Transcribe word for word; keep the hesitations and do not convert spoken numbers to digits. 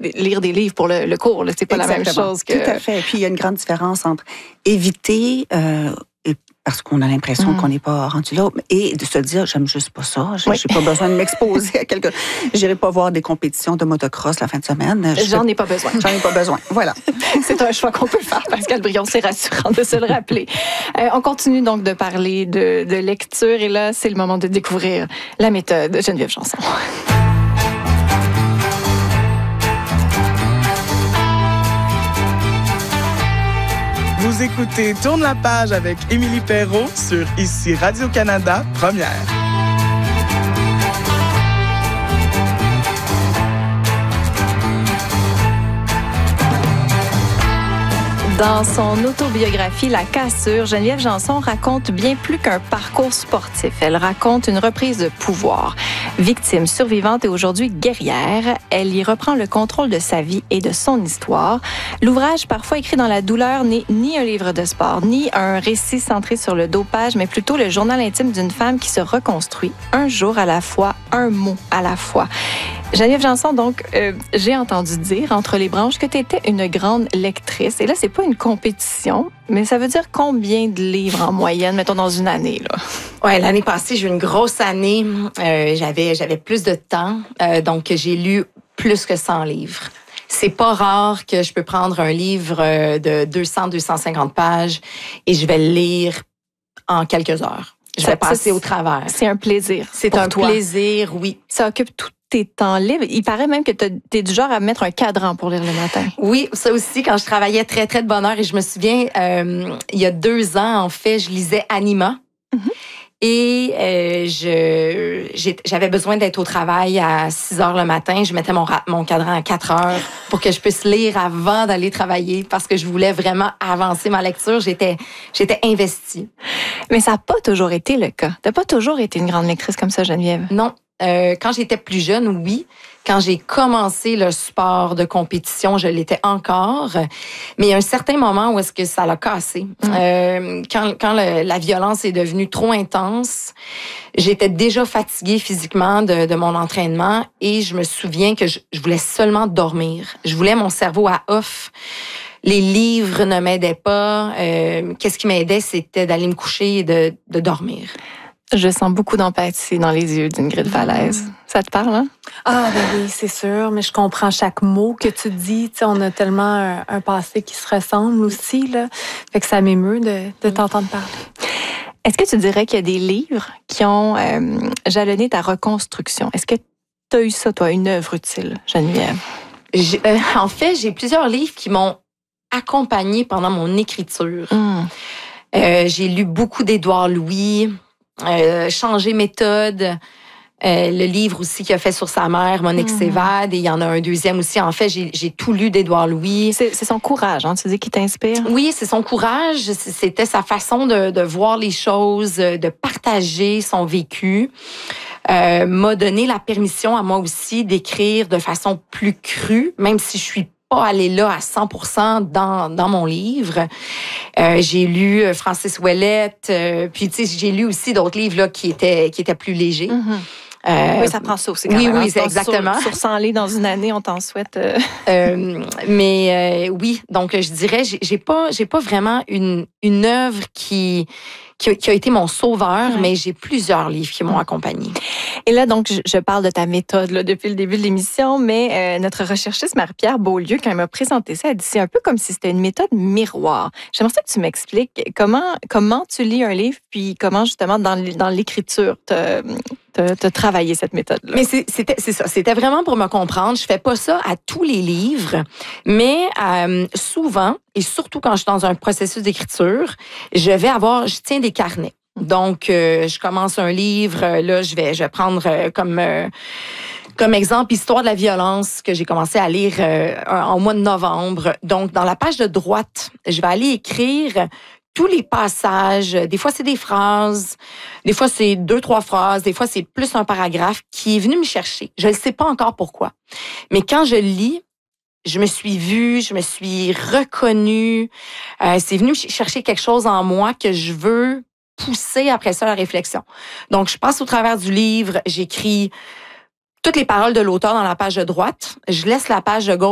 lire des livres pour le, le cours. Là. C'est pas Exactement. la même chose que... Tout à fait. Et puis, il y a une grande différence entre éviter... Euh, parce qu'on a l'impression mmh. qu'on n'est pas rendu là, et de se dire, j'aime juste pas ça, j'ai oui. pas besoin de m'exposer à quelque... J'irai pas voir des compétitions de motocross la fin de semaine. J'en ai pas besoin. J'en ai pas besoin, voilà. C'est un choix qu'on peut faire, Pascale Brion, c'est rassurant de se le rappeler. Euh, on continue donc de parler de, de lecture, et là, c'est le moment de découvrir la méthode de Geneviève Janson. Vous écoutez Tourne la page avec Émilie Perrault sur Ici Radio-Canada, Première. Dans son autobiographie La cassure, Geneviève Janson raconte bien plus qu'un parcours sportif. Elle raconte une reprise de pouvoir. Victime, survivante et aujourd'hui guerrière, elle y reprend le contrôle de sa vie et de son histoire. L'ouvrage, parfois écrit dans la douleur, n'est ni un livre de sport, ni un récit centré sur le dopage, mais plutôt le journal intime d'une femme qui se reconstruit un jour à la fois, un mot à la fois. Geneviève Janson, donc, euh, j'ai entendu dire entre les branches que tu étais une grande lectrice. Et là, c'est pas une compétition, mais ça veut dire combien de livres en moyenne, mettons, dans une année, là? Ouais, l'année passée, j'ai eu une grosse année. Euh, j'avais, j'avais plus de temps, euh, donc j'ai lu plus que cent livres. C'est pas rare que je peux prendre un livre de deux cents à deux cent cinquante pages et je vais le lire en quelques heures. Je vais ça, passer ça, au travers. C'est un plaisir. C'est un toi. plaisir, oui. Ça occupe tout tes temps libres. Il paraît même que tu es du genre à mettre un cadran pour lire le matin. Oui, ça aussi, quand je travaillais très, très de bonne heure. Et je me souviens, euh, il y a deux ans, en fait, je lisais Anima. Mm-hmm. Et euh, je, j'ai, j'avais besoin d'être au travail à six heures le matin. Je mettais mon, mon cadran à quatre heures pour que je puisse lire avant d'aller travailler parce que je voulais vraiment avancer ma lecture. J'étais, j'étais investie. Mais ça n'a pas toujours été le cas. Tu n'as pas toujours été une grande lectrice comme ça, Geneviève? Non. Euh, quand j'étais plus jeune, oui. Quand j'ai commencé le sport de compétition, je l'étais encore. Mais il y a un certain moment où est-ce que ça l'a cassé. Mmh. Euh, quand quand le, la violence est devenue trop intense, j'étais déjà fatiguée physiquement de, de mon entraînement et je me souviens que je, je voulais seulement dormir. Je voulais mon cerveau à off. Les livres ne m'aidaient pas. Euh, qu'est-ce qui m'aidait, c'était d'aller me coucher et de, de dormir. Je sens beaucoup d'empathie dans les yeux d'Ingrid Falaise. Mmh. Ça te parle, hein? Ah, ben oui, c'est sûr, mais je comprends chaque mot que tu dis. Tu sais, on a tellement un, un passé qui se ressemble aussi, là. Fait que ça m'émeut de, de t'entendre parler. Est-ce que tu dirais qu'il y a des livres qui ont euh, jalonné ta reconstruction? Est-ce que tu as eu ça, toi, une œuvre utile, Geneviève? J'ai, euh, en fait, j'ai plusieurs livres qui m'ont accompagnée pendant mon écriture. Mmh. Euh, j'ai lu beaucoup d'Édouard Louis, Euh, changer méthode, euh, le livre aussi qu'il a fait sur sa mère, Mon ex s'évade, et il y en a un deuxième aussi. En fait, j'ai, j'ai tout lu d'Édouard Louis. C'est, c'est son courage, hein, tu dis, qui t'inspire? Oui, c'est son courage. C'était sa façon de, de voir les choses, de partager son vécu. Euh, m'a donné la permission à moi aussi d'écrire de façon plus crue, même si je suis pas aller là à cent pour cent dans dans mon livre. Euh, j'ai lu Francis Ouellette, euh, puis tu sais j'ai lu aussi d'autres livres là qui étaient qui étaient plus légers. Mm-hmm. Euh, oui, ça prend ça aussi quand oui, même. Oui, oui, c'est exactement. Sur, sur cent livres dans une année, on t'en souhaite. Euh... euh, mais euh, oui, donc je dirais j'ai, j'ai pas j'ai pas vraiment une une œuvre qui Qui a, qui a été mon sauveur, ouais. mais j'ai plusieurs livres qui m'ont accompagnée. Et là, donc, je, je parle de ta méthode là, depuis le début de l'émission, mais euh, notre recherchiste Marie-Pierre Beaulieu, quand elle m'a présenté ça, elle dit c'est un peu comme si c'était une méthode miroir. J'aimerais ça que tu m'expliques comment comment tu lis un livre, puis comment justement dans, dans l'écriture te, te, te travailler cette méthode-là. Mais c'est, c'était c'est ça, c'était vraiment pour me comprendre. Je fais pas ça à tous les livres, mais euh, souvent, et surtout quand je suis dans un processus d'écriture, je vais avoir, je tiens des carnets. Donc, euh, je commence un livre, là, je vais, je vais prendre euh, comme euh, comme exemple Histoire de la violence que j'ai commencé à lire euh, en mois de novembre. Donc, dans la page de droite, je vais aller écrire tous les passages. Des fois, c'est des phrases, des fois, c'est deux, trois phrases, des fois, c'est plus un paragraphe qui est venu me chercher. Je ne sais pas encore pourquoi. Mais quand je lis, je me suis vue, je me suis reconnue. Euh, c'est venu chercher quelque chose en moi que je veux pousser après ça la réflexion. Donc, je passe au travers du livre, j'écris toutes les paroles de l'auteur dans la page de droite. Je laisse la page de gauche